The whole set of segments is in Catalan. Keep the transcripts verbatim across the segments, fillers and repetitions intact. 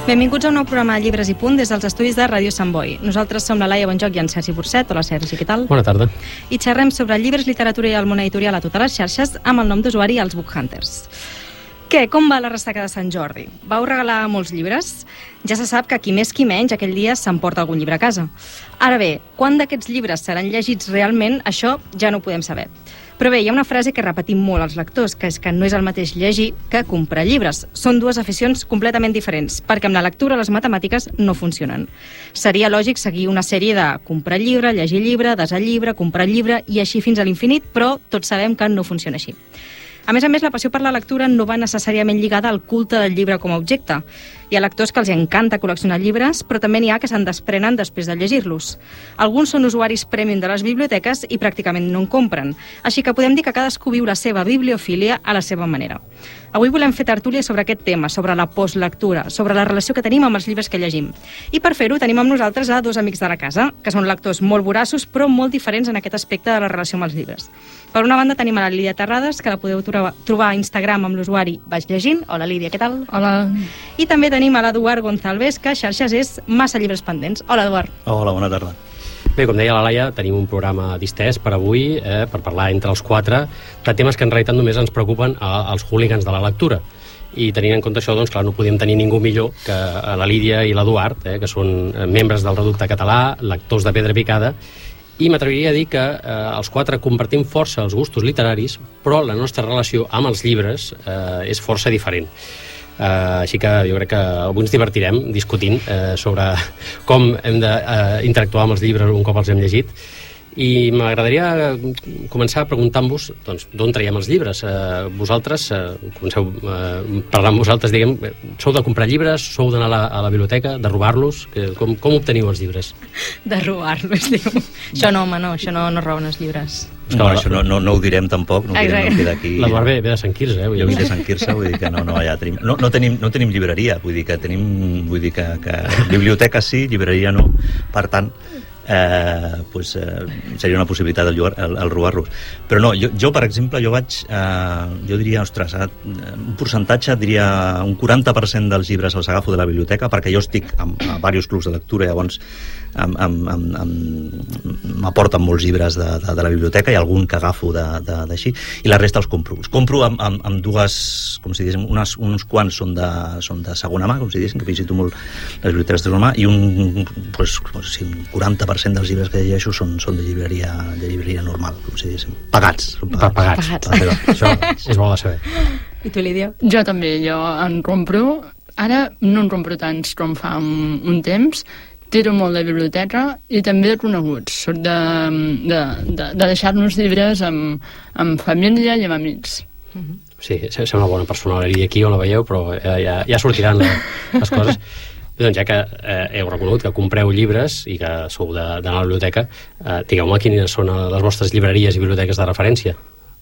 Benvinguts a un nou programa de Llibres i Punt des dels estudis de Ràdio Sant Boi. Nosaltres som la Laia Bonjoc i en Sergi Burcet. Hola, Sergi, què tal? Bona tarda. I xerrem sobre llibres, literatura i el món editorial a totes les xarxes amb el nom d'usuari Els Book Hunters. Què? Com va la ressaca de Sant Jordi? Vau regalar molts llibres? Ja se sap que qui més qui menys aquell dia s'emporta algun llibre a casa. Ara bé, quan d'aquests llibres seran llegits realment, això ja no ho podem saber. Però bé, hi ha una frase que repetim molt als lectors, que és que no és el mateix llegir que comprar llibres. Són dues aficions completament diferents, perquè amb la lectura les matemàtiques no funcionen. Seria lògic seguir una sèrie de comprar llibre, llegir llibre, desar llibre, comprar llibre i així fins a l'infinit, però tots sabem que no funciona així. A més a més, la passió per la lectura no va necessàriament lligada al culte del llibre com a objecte. Hi ha lectors que els encanta col·leccionar llibres, però també n'hi ha que se'n desprenen després de llegir-los. Alguns són usuaris premium de les biblioteques i pràcticament no en compren, així que podem dir que cadascú viu la seva bibliofília a la seva manera. Avui volem fer tertúlia sobre aquest tema, sobre la postlectura, sobre la relació que tenim amb els llibres que llegim. I per fer-ho tenim amb nosaltres a dos amics de la casa, que són lectors molt voraços, però molt diferents en aquest aspecte de la relació amb els llibres. Per una banda tenim a la Lídia Terrades, que la podeu trobar a Instagram amb l'usuari Vaig Llegint. Hola, Lídia, què tal? Hola. I també tenim a l'Eduard González, que a xarxes és Massa Llibres Pendents. Hola, Eduard. Hola, bona tarda. Bé, com deia la Laia, tenim un programa distès per avui, eh, per parlar entre els quatre de temes que en realitat només ens preocupen a, als hooligans de la lectura. I tenint en compte això, doncs, clar, no podíem tenir ningú millor que la Lídia i l'Eduard, eh, que són membres del Reducte Català, lectors de pedra picada, i m'atreviria a dir que eh, els quatre compartim força els gustos literaris, però la nostra relació amb els llibres eh, és força diferent. Uh, així que jo crec que avui ens divertirem discutint uh, sobre com hem d'interactuar uh, amb els llibres un cop els hem llegit, i m'agradaria començar preguntant-vos doncs, d'on traiem els llibres. Uh, vosaltres, uh, comenceu uh, parlant amb vosaltres, diguem, sou de comprar llibres, sou d'anar a, la, a la biblioteca, de robar-los? Com, com obteniu els llibres? De robar-los, diu. Això no, home, no, això no, no roben els llibres. No, no, això no, no, no ho direm tampoc, no ho direm, no queda aquí. L'Eduard ve, ve de Sant Quirze, eh? Jo vinc de Sant Quirze, vull dir que no, no, allà tenim, no, no, tenim, no tenim llibreria, vull dir que tenim, vull dir que, que biblioteca sí, llibreria no, per tant, eh, pues, eh, seria una possibilitat el, el, el robar-los. Però no, jo, jo per exemple, jo vaig, eh, jo diria, ostres, un percentatge, diria un quaranta per cent dels llibres els agafo de la biblioteca, perquè jo estic en, en diversos clubs de lectura, llavors m'aporten molts llibres de, de, de la biblioteca i algun que agafo d'així, i la resta els compro. Els compro amb, amb, amb dues, com si diguéssim, unes, uns quants són de, són de segona mà, com si diguéssim, que visito molt les biblioteques de segona mà, i un, pues, sí, un quaranta per cent dels llibres que llegeixo són, són de llibreria de llibreria normal, com si diguéssim. Pagats. Són pagats. pagats. pagats. Això és bo de saber. I tu, Lídia? Jo també, jo en compro. Ara no en compro tants com fa un, un temps. Tiro molt de biblioteca i també de coneguts. Soc de, de, de, de deixar-nos llibres amb, amb família i amb amics. Uh-huh. Sí, sembla una bona personalitat aquí on la veieu, però ja, ja sortiran les coses. I doncs ja que eh, heu reconegut que compreu llibres i que sou d'anar a la biblioteca, eh, digueu-me quines són les vostres llibreries i biblioteques de referència.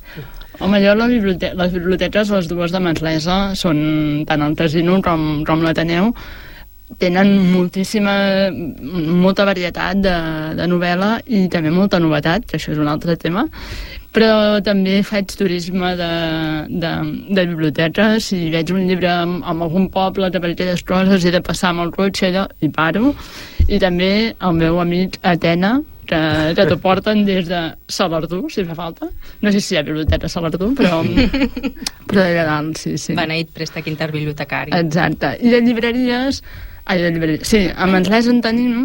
Home, jo la bibliote- les biblioteques, les dues de Manresa, són tant el Casino com, com l'Ateneu, tenen moltíssima, molta varietat de, de novel·la i també molta novetat, que això és un altre tema, però també faig turisme de, de, de biblioteques. Si veig un llibre en, en algun poble que per aquelles coses he de passar amb el cotxe allò, i paro. I també el meu amic Atena, que, que t'ho porten des de Salardú, si fa falta. No sé si hi ha biblioteca a Salardú, però, però de dalt, sí, sí. Beneït préstec interbibliotecari. Exacte. I de llibreries... Ai, de llibreries... Sí, a Manresa en tenim,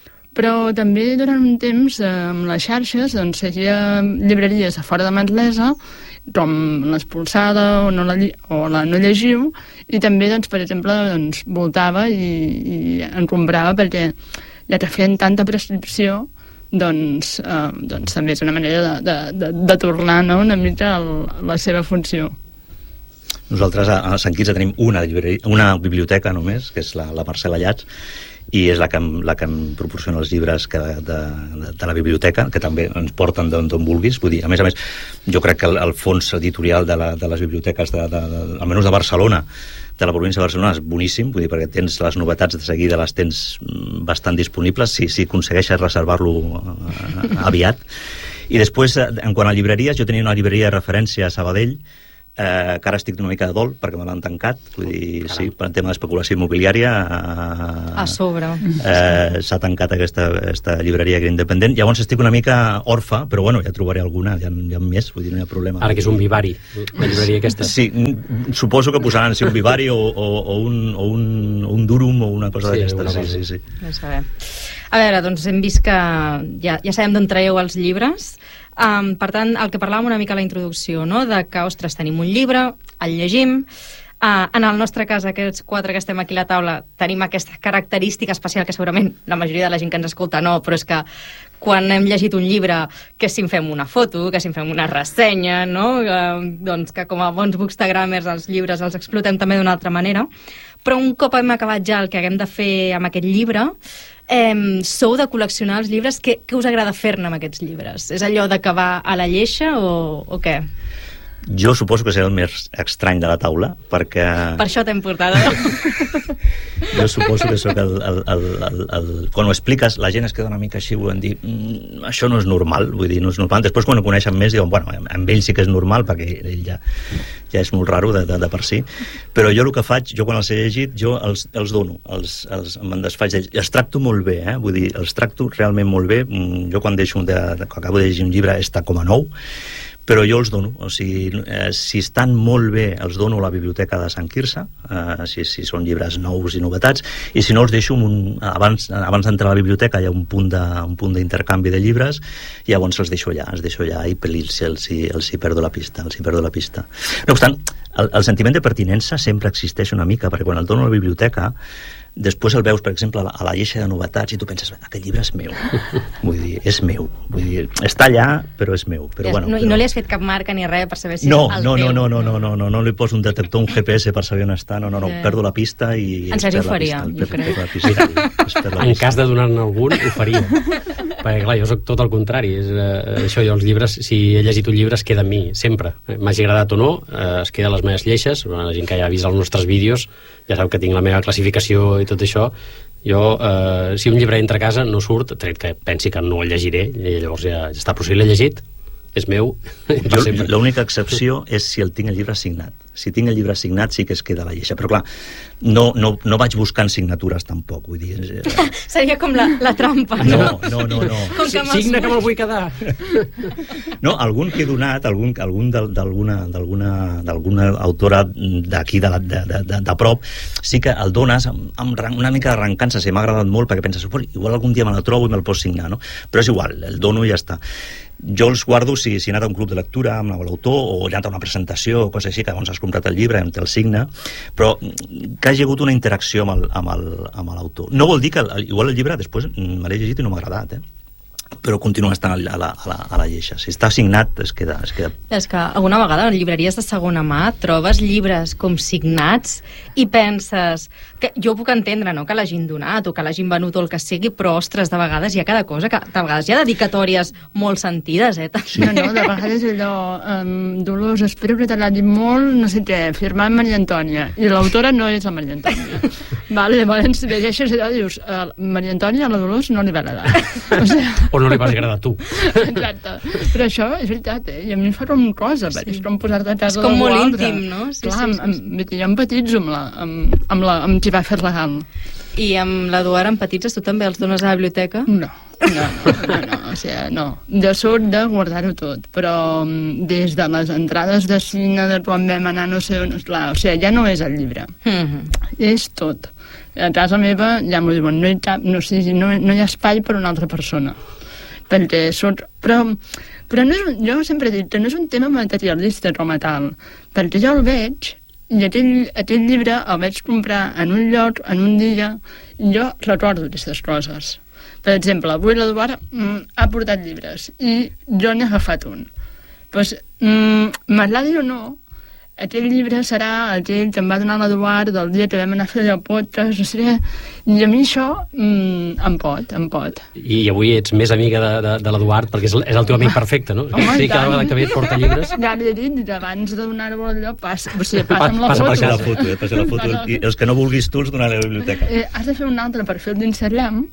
però també durant un temps eh, amb les xarxes doncs seguia llibreries a fora de Manresa, com l'Expulsada o, no la, o la No Llegiu, i també, doncs, per exemple, doncs, voltava i, i en comprava perquè ja que feien tanta prescripció, doncs, eh, doncs també és una manera de, de, de, de tornar, no?, una mica el, la seva funció. Nosaltres a, a Sant Quirze tenim una, una biblioteca només, que és la, la Marcela Llats, i és la que, la que em proporciona els llibres que de, de, de la biblioteca, que també ens porten d'on vulguis. Vull dir, a més a més, jo crec que el, el fons editorial de, la, de les biblioteques, de, de, de, almenys de Barcelona, de la província de Barcelona, és boníssim, vull dir, perquè tens les novetats de seguida, les tens bastant disponibles, si, si aconsegueixes reservar-lo aviat. I després, en quant a llibreries, jo tenia una llibreria de referència a Sabadell, eh, que ara estic una mica de dol perquè me l'han tancat, vull dir, Caram. sí, per un tema d'especulació immobiliària eh, a sobre eh, s'ha tancat aquesta, aquesta llibreria que era independent, llavors estic una mica orfa, però bueno, ja trobaré alguna, ja, ja més, vull dir, no hi ha problema. Ara que és un vivari, la llibreria aquesta. Sí, suposo que posaran si un vivari o, o, o, un, o un, un durum o una cosa sí, d'aquesta. Sí, sí, sí, sí. Ja sabem. A veure, doncs hem vist que ja, ja sabem d'on traieu els llibres. Um, per tant, el que parlàvem una mica a la introducció, no? De que, ostres, tenim un llibre, el llegim, uh, en el nostre cas, aquests quatre que estem aquí a la taula, tenim aquesta característica especial que segurament la majoria de la gent que ens escolta no, però és que quan hem llegit un llibre, que si en fem una foto, que si en fem una ressenya, no? Uh, doncs que com a bons bookstagramers els llibres els explotem també d'una altra manera. Però un cop hem acabat ja el que haguem de fer amb aquest llibre, eh, sou de col·leccionar els llibres, què, què us agrada fer-ne amb aquests llibres? És allò d'acabar a la lleixa o, o què? Jo suposo que seré el més estrany de la taula, perquè... Per això t'hem portat. Jo suposo que sóc el, el, el, el, el... Quan ho expliques, la gent es queda una mica així, volen dir, mm, això no és normal, vull dir, no és normal. Després, quan ho coneixen més, diuen, bueno, amb ell sí que és normal, perquè ell ja, ja és molt raro de, de, de per si. Però jo el que faig, jo quan els he llegit, jo els, els dono, els, els, me'n desfaig d'ells. Els tracto molt bé, eh? Vull dir, els tracto realment molt bé. Jo quan deixo de, de, quan acabo de llegir un llibre està com a nou, però jo els dono, o sigui, eh, si estan molt bé els dono a la biblioteca de Sant Quirze, eh, si, si són llibres nous i novetats, i si no els deixo un, abans, abans d'entrar a la biblioteca hi ha un punt de, un punt d'intercanvi de llibres, i llavors els deixo allà, els deixo allà i els, els, els hi perdo la pista, els hi perdo la pista. No obstant, el, el sentiment de pertinença sempre existeix una mica, perquè quan el dono a la biblioteca després el veus, per exemple, a la, a la lleixa de novetats i tu penses, aquest llibre és meu. Vull dir, és meu. Vull dir, està allà, però és meu. Però, bueno, no, però... I no li has fet cap marca ni res per saber si no, és el no, teu? No, no, no, no, no, no, no li poso un detector, un G P S per saber on està, no, no, no, eh... perdo la pista i... En Sergi ho faria, jo crec. En cas de donar-ne algun, ho faria. Perquè, clar, jo soc tot el contrari. És, eh, això, jo, els llibres, si he llegit un llibre, es queda amb mi, sempre. M'hagi agradat o no, eh, es queda a les meves lleixes. La gent que ja ha vist els nostres vídeos ja sap que tinc la meva classificació i tot això. Jo, eh, si un llibre entra a casa, no surt, tret que pensi que no el llegiré, i llavors ja, ja està, però si l'he llegit, és meu. L'única excepció és si el tinc el llibre signat. Si tinc el llibre signat sí que es queda a la lleixa, però clar, no, no, no vaig buscant signatures tampoc, vull dir... Seria com la, la trampa, no? No, no, no, no. Com que signa que me'l vull quedar. No, algun que he donat, algun, algun d'alguna d'alguna autora d'aquí, de, de, de, de, de prop, sí que el dones amb, amb una mica d'arrencança, si m'ha agradat molt, perquè penses, igual algun dia me la trobo i me'l pots signar, no? Però és igual, el dono i ja està. Jo els guardo si, si he anat a un club de lectura amb l'autor o he anat a una presentació o cosa així, que llavors has comprat el llibre, em té el signe, però que hagi hagut una interacció amb l'autor. No vol dir que igual el llibre després me l'he llegit i no m'ha agradat, eh? però continua estant a la, a la, a la lleixa. Si està signat, es queda, es queda... És que alguna vegada en llibreries de segona mà trobes llibres com signats i penses... que jo puc entendre, no?, que l'hagin donat o que l'hagin venut o el que sigui, però, ostres, de vegades hi ha cada cosa, que de vegades hi ha dedicatòries molt sentides, eh? Sí. No, no, de vegades allò... Um, Dolors, espero que te l'ha dit molt, no sé què, firmat Maria Antònia, i l'autora no és la Maria Antònia. Vale, llavors llegeixes allò i dius, uh, Maria Antònia a la Dolors no li va agradar. O sigui... o no li vas agradar a tu. Exacte. Però això és veritat, eh? I a mi em fa com cosa, sí. perquè és com posar-te a casa és com molt altre. íntim, no? Sí, Clar, sí, sí, amb, sí. amb, jo em petits amb la, amb, amb la, amb qui va fer regal. I amb l'Eduard, amb petits, tu també els dones a la biblioteca? No, no, no, no, no, o sigui, no. Jo soc de guardar-ho tot, però des de les entrades de cine, de quan vam anar, no sé on, clar, o sigui, ja no és el llibre, mm-hmm. és tot. A casa meva ja m'ho diuen, no hi, cap, no, sé, no, no hi ha espai per una altra persona. Perquè soc... Però, però no és, jo sempre he dit que no és un tema materialista com a tal, perquè jo el veig i aquell, aquell llibre el vaig comprar en un lloc, en un dia, i jo recordo aquestes coses. Per exemple, avui l'Eduard mm, ha portat llibres i jo n'he agafat un. Doncs, mm, m'agradi o no, aquell llibre serà aquell que em va donar l'Eduard del dia que vam anar a fer el podcast, no sé, i a mi això mm, em pot, em pot. I avui ets més amiga de, de, de l'Eduard, perquè és el, és el teu amic perfecte, no? Home, sí, cada vegada que ve et porta llibres. Ja li he dit, abans de donar-ho allò, passa, o sigui, passa amb la passa foto. Passa la foto, eh? Passa la foto. I els que no vulguis tu els donaré a la biblioteca. Eh, has de fer un altre perfil d'Instagram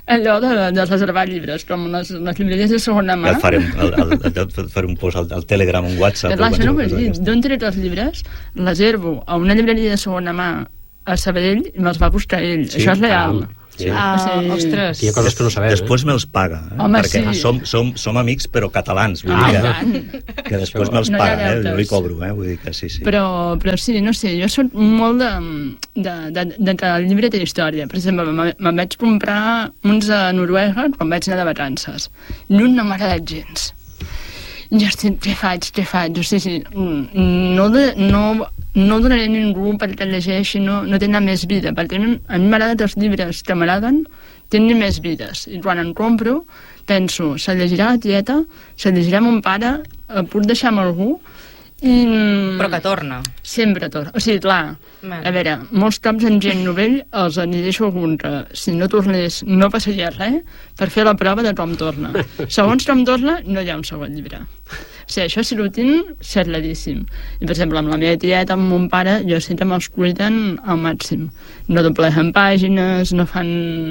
allò de, de reservar llibres, com les, les llibreries de segona mà. El farem, el, el, el, el farem un post al, al Telegram, un WhatsApp. Clar, això no ho he dit. D'on tret els llibres, reservo a una llibreria de segona mà a Sabadell i me'ls va buscar ell. Sí? Això és real. Sí. Ah, Sí. ostres. Hi ha coses que no sabem, Després eh? me'ls paga, eh? Home, perquè sí. som, som, som amics però catalans, vull Ah, dir tant. que, que després me'ls No hi ha paga, eh? deutes. Jo li cobro, eh? Vull dir que sí, sí. Però, però sí, no sé, jo soc molt de, de, de, de que el llibre té història. Per exemple, me- me'n vaig comprar uns a Noruega quan vaig anar de vacances. I un no m'ha agradat gens. I jo estic, què faig, què faig? O sigui, no, de, no, no donaré a ningú perquè el llegeixi, no, no tindrà més vida, perquè a mi, a mi m'agraden els llibres que m'agraden, tinguin més vides. I quan en compro, penso, se llegirà la tieta, se llegirà mon pare, el puc deixar amb algú, i... Però que torna. Sempre torna. O sigui, clar, Vale. a veure, molts cops en gent novell els en deixo algun que, si no tornés, no passaria res per fer la prova de com torna. Segons com torna, no hi ha un segon llibre. O sigui, això si ho tinc, serladíssim. I, per exemple, amb la meva tieta, amb mon pare, jo sé que me'ls cuiden al màxim. No doblegen pàgines, no fan,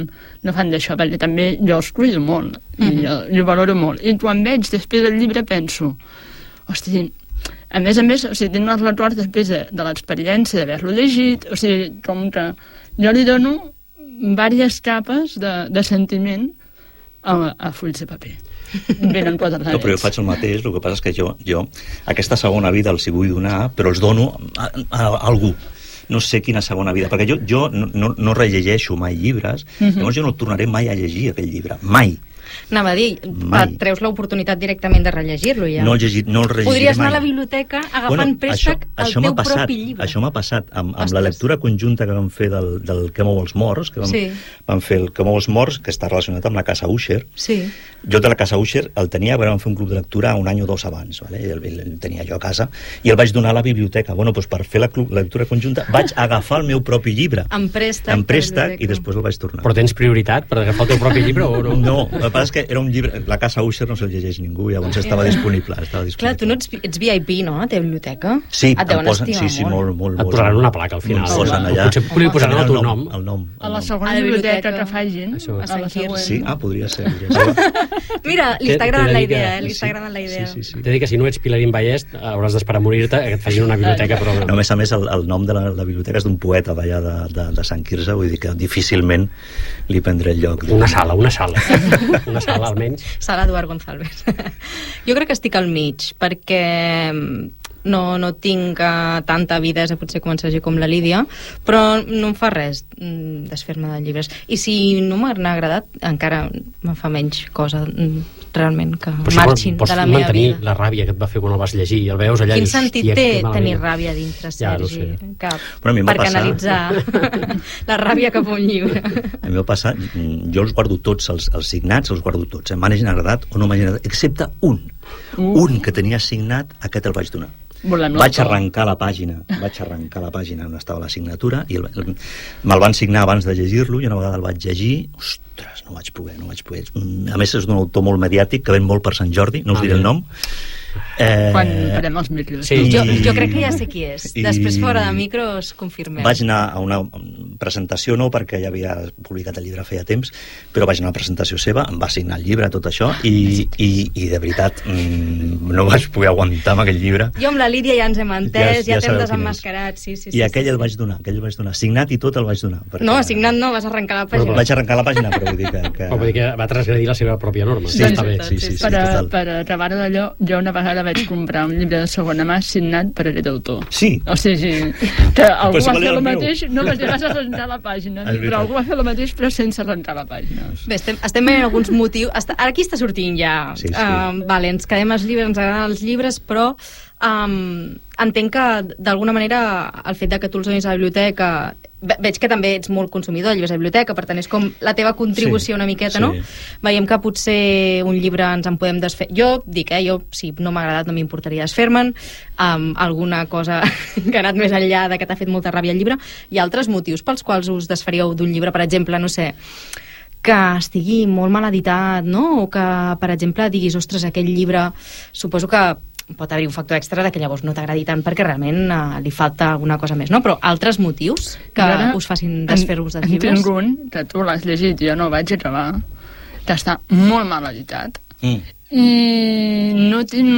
no fan d'això, perquè també jo els cuido molt, i jo, jo valoro molt. I quan veig després el llibre penso, hosti, a més a més, o sigui, tinc els records després de, de l'experiència d'haver-lo llegit, o sigui, com que jo li dono diverses capes de, de sentiment a, a fulls de paper. Venen quatre No, però jo faig el mateix, el que passa és que jo, jo aquesta segona vida els hi vull donar, però els dono a, a, a algú. No sé quina segona vida, perquè jo, jo no, no, no rellegeixo mai llibres, uh -huh. llavors jo no tornaré mai a llegir aquell llibre, mai. Anava a dir, Mai. et treus l'oportunitat directament de rellegir-lo ja. No el, llegir, no el rellegiré Podries anar mai. a la biblioteca agafant préstec el això teu m'ha passat, propi llibre. Això m'ha passat amb, amb la Ostres. lectura conjunta que vam fer del, del Que mou els morts, que vam, Sí. vam fer el Que mou els morts, que està relacionat amb la Casa Usher. Sí. Jo de la Casa Usher el tenia, perquè vam fer un club de lectura un any o dos abans, vale? el, el, el tenia jo a casa, i el vaig donar a la biblioteca. Bueno, doncs per fer la, club, la lectura conjunta vaig agafar el meu propi llibre, En préstec. en a la préstec, biblioteca. i després el vaig tornar. Però tens prioritat per agafar el teu propi llibre o no? No, el que passa és que era un llibre, la Casa Usher no se'l llegeix ningú, llavors estava disponible, estava disponible. Clar, tu no ets, ets V I P, no, a la teva biblioteca? Sí, Et deuen em posen, estimar sí, sí, molt, molt, Et molt. posaran una placa al final. Em posen O allà. potser li posaran el teu nom. El nom. A la el nom. segona A la biblioteca biblioteca. que facin, Això. a la Sant Quirze. següent. Sí, ah, podria ser. Podria ser. Mira, li T'he- està t'he agradant de la dir que- idea, eh? Li sí, està agradant la idea. Sí, sí, sí. T'he de dir que si no ets Pilarín Vallès hauràs d'esperar a morir-te que et facin una biblioteca, però... No, a més a més, el, el nom de la, la biblioteca és d'un poeta d'allà de, de, de Sant Quirze, vull dir que difícilment li prendré el lloc. Una sala, una sala. Una sala, almenys. Sala Eduard González. Jo crec que estic al mig, perquè no, no tinc uh, tanta avidesa, potser començar com la Lídia, però no em fa res mm, desfer-me de llibres. I si no m'ha agradat, encara me fa menys cosa, mm, realment, que Però si marxin pots de la meva mantenir vida. la ràbia que et va fer quan el vas llegir i el veus allà... Quin i dius, sentit "Hòstia, té que malament". tenir ràbia dintre, Ja, no Sergi? sé. Cap. Bueno, a mi em va Per passar. canalitzar la ràbia cap a un llibre. A mi m'ha passat, mm, jo els guardo tots, els, els signats els guardo tots, eh? M'hagin agradat o no m'hagin agradat, excepte un. Uh. Un que tenia signat, aquest el vaig donar. Volem Vaig l'autor. arrencar la pàgina, vaig arrencar la pàgina on estava la signatura i el, el, me'l van signar abans de llegir-lo i una vegada el vaig llegir, ostres, no vaig poder, no vaig poder. A més és d'un autor molt mediàtic que ven molt per Sant Jordi, no us Ah, diré el bé. nom. Eh, Quan farem els micros. Sí. Jo, I- jo crec que ja sé qui és. i- Després, fora de micros, confirmem. Vaig anar a una presentació, no perquè ja havia publicat el llibre feia temps, però vaig anar a una presentació seva, em va signar el llibre, tot això, i, i, i de veritat mm, no vaig poder aguantar amb aquell llibre. Jo amb la Lídia ja ens hem entès, Ja- ja, ja ja t'hem sabeu quin és. desemmascarat, sí, sí, sí. I aquell sí, el sí. vaig donar, aquell el vaig donar. Signat i tot el vaig donar. perquè- No, signat no, vas arrencar la pàgina. Vaig arrencar la pàgina, però vull dir que... que... O vull dir que va transgredir la seva pròpia norma. Sí, Ja està bé. sí, sí, sí, per, a, total. per acabar d'allò, jo una vegada vaig comprar un llibre de segona mà signat per aquest autor. Sí. O sigui, que algú Pues va igual fer era el el meu. mateix, no vas vas arrencar la pàgina, És veritat. però algú va fer el mateix però sense arrencar la pàgina. Bé, estem, estem veient alguns motius. Està, ara aquí està sortint ja. Sí, sí. Uh, vale, ens quedem als llibres, ens agraden els llibres, però um, entenc que, d'alguna manera, el fet de que tu els donis a la biblioteca... Ve veig que també ets molt consumidor de llibres a la biblioteca, per tant, és com la teva contribució Sí, una miqueta, sí. no? Veiem que potser un llibre ens en podem desfer... Jo dic, eh, jo, si no m'ha agradat, no m'importaria desfer-me'n. Um, alguna cosa que ha anat més enllà de que t'ha fet molta ràbia el llibre. Hi ha altres motius pels quals us desfaríeu d'un llibre, per exemple, no sé, que estigui molt mal editat, no? O que, per exemple, diguis, ostres, aquell llibre... Suposo que pot haver un factor extra de que llavors no t'agradi tant perquè realment uh, li falta alguna cosa més, no? Però altres motius que ara, us facin desfer-vos dels llibres? En tinc un, que tu l'has llegit i jo no ho vaig acabar, que està molt mal editat, mm. i no tinc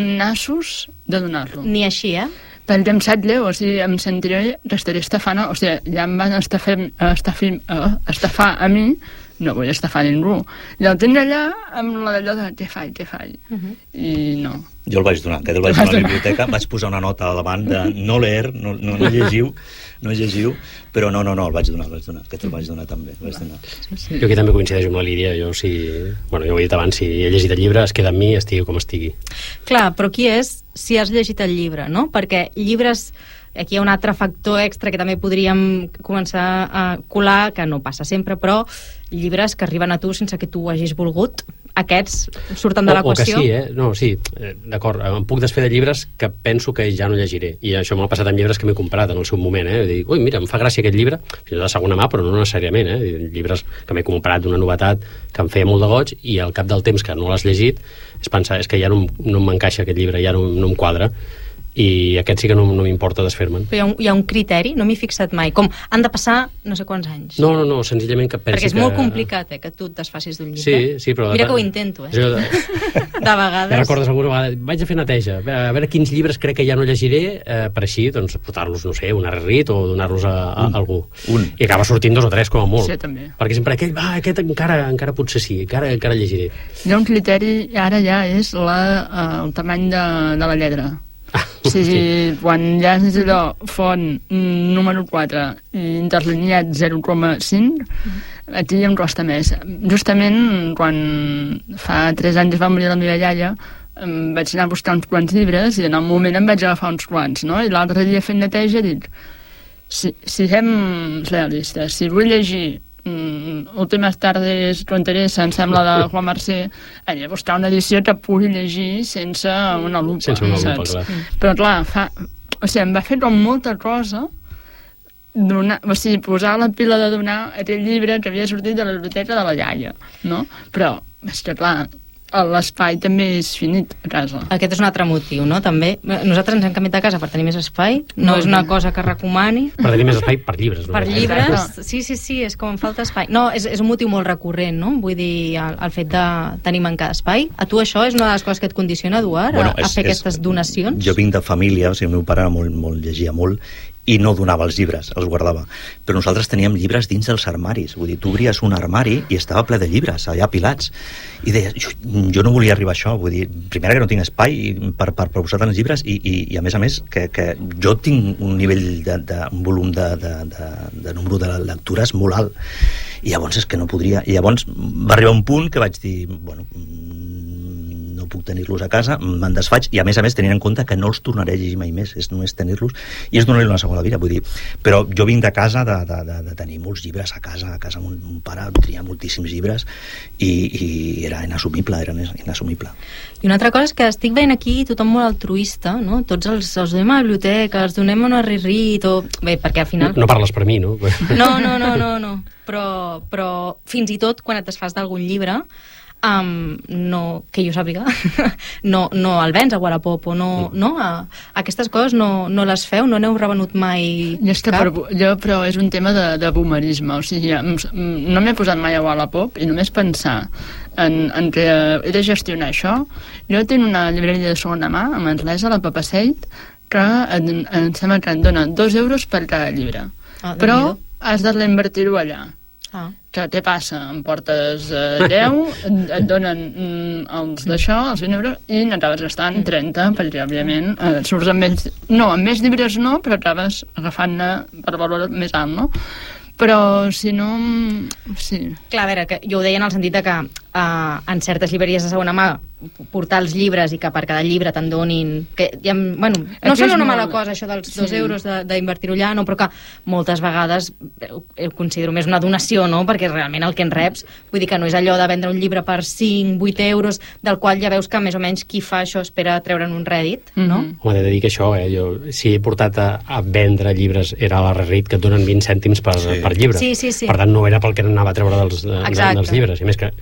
nassos de donar-lo. Ni així, eh? Perquè em sap greu, o sigui, em sentiré, restaré estafant, o sigui, ja em van estafar, estafar, uh, estafar a mi, no vull estafar ningú. I el tinc allà amb la d'allò de què faig, què faig. Uh -huh. I no. Jo el vaig donar, que el vaig donar a la biblioteca, vaig posar una nota a davant de no leer, no, no, no llegiu, no llegiu, però no, no, no, el vaig donar, el vaig donar, que te'l vaig donar també. El vaig donar. Sí. Jo aquí també coincideixo amb la Lídia, jo si... Bueno, jo ho he dit abans, si he llegit el llibre, es queda amb mi, estigui com estigui. Clar, però qui és si has llegit el llibre, no? Perquè llibres... Aquí hi ha un altre factor extra que també podríem començar a colar, que no passa sempre, però llibres que arriben a tu sense que tu ho hagis volgut, aquests surten de l'equació. O, o que sí, eh? No, sí, eh, d'acord, em puc desfer de llibres que penso que ja no llegiré, i això m'ha passat amb llibres que m'he comprat en el seu moment, eh? Dic, ui, mira, em fa gràcia aquest llibre, fins de segona mà, però no necessàriament, eh? Llibres que m'he comprat d'una novetat que em feia molt de goig, i al cap del temps que no l'has llegit, és pensar, és que ja no, no m'encaixa aquest llibre, ja no, no em quadra, i aquest sí que no, no m'importa desfer-me'n. Però hi ha, un, hi ha un criteri, no m'hi he fixat mai, com han de passar no sé quants anys. No, no, no, senzillament que pensi que... Perquè és que... molt complicat, eh, que tu et desfacis d'un llibre. Sí, sí, però... Mira que ho intento, eh? Jo... De vegades... Ja recordes alguna vegada, vaig a fer neteja, a veure quins llibres crec que ja no llegiré, eh, per així, doncs, portar-los, no sé, un arrit o donar-los a, a, un, a algú. Un. I acaba sortint dos o tres, com a molt. Sí, també. Perquè sempre aquell, va, aquest encara, encara potser sí, encara, encara llegiré. Hi ha un criteri, ara ja és la, el tamany de, de la lletra. Ah, sí, sí, quan ja és allò font número quatre i interlineat zero coma cinc, aquí em costa més. Justament quan fa tres anys va morir la meva iaia, em vaig anar a buscar uns quants llibres i en el moment em vaig agafar uns quants, no? I l'altre dia fent neteja dic, si, si fem realistes, si vull llegir Mm, Últimes tardes fronterers, em sembla, de Juan Mercè, aniré a buscar una edició que pugui llegir sense una lupa, sense una lupa, saps? clar. Però clar, fa, o sigui, em va fer com molta cosa donar, o sigui, posar la pila de donar aquell llibre que havia sortit de la biblioteca de la iaia, no? Però, és que clar, l'espai també és finit a casa. Aquest és un altre motiu, no? També, nosaltres ens hem canviat de casa per tenir més espai, no és una cosa que recomani. Per tenir més espai per llibres, no? Per llibres, sí, sí, sí, és com falta espai. No, és, és un motiu molt recurrent, no? Vull dir, el, el fet de tenir mancat d'espai. A tu això és una de les coses que et condiciona, Eduard, bueno, a, a fer és, aquestes donacions? Jo vinc de família, o sigui, el meu pare molt, molt, llegia molt, i no donava els llibres, els guardava. Però nosaltres teníem llibres dins dels armaris. Vull dir, tu obries un armari i estava ple de llibres, allà apilats. I deies, jo, jo no volia arribar a això. Vull dir, primera que no tinc espai per, per, per posar tants llibres i, i, i a més a més que, que jo tinc un nivell de, de un volum de, de, de, de número de lectures molt alt. I llavors és que no podria... I llavors va arribar un punt que vaig dir, bueno, puc tenir-los a casa, me'n desfaig, i a més a més tenint en compte que no els tornaré a llegir mai més, és només tenir-los i és donar-li una segona vida, vull dir, però jo vinc de casa de, de, de, de tenir molts llibres a casa, a casa mon, mon pare tenia moltíssims llibres i, i era inassumible, era inassumible. I una altra cosa és que estic veient aquí tothom molt altruista, no? Tots els, els donem a la biblioteca, els donem a una rirrit, o... bé, perquè al final... No, no parles per mi, no? No, no, no, no, no. Però, però fins i tot quan et desfas d'algun llibre, Um, no, que jo sàpiga no, no el vens a Wallapop o no, no a, aquestes coses no, no les feu, no n'heu revenut mai jo, és que per, jo però és un tema de, de boomerisme, o sigui, no m'he posat mai a Wallapop i només pensar en, en que he de gestionar això. Jo tinc una llibreria de segona mà a Manresa, la Papaseit, que em, em sembla que em dona dos euros per cada llibre, ah, però has de reinvertir-ho allà. Ah. Que què passa? Em portes eh, deu, et, et donen mm, els d'això, els vint euros, i n'acabes gastant trenta, perquè òbviament eh, surts amb més... No, amb més llibres no, però acabes agafant-ne per valor més alt, no? Però si no... Sí. Clar, a veure, que jo ho deia en el sentit de que eh, en certes llibreries de segona mà portar els llibres i que per cada llibre te'n donin... Que, ja, bueno, no sembla una mala cosa això dels dos sí. euros d'invertir-ho allà, no, però que moltes vegades ho, ho considero més una donació, no? Perquè realment el que en reps, vull dir que no és allò de vendre un llibre per cinc, vuit euros, del qual ja veus que més o menys qui fa això espera treure'n un rèdit, no? Mm-hmm. Home, he de dir que això, eh, jo, si he portat a, a vendre llibres era a la Rerit, que et donen vint cèntims per, sí. per llibre. Sí, sí, sí. Per tant, no era pel que anava a treure dels, de, dels llibres. I més que, bueno,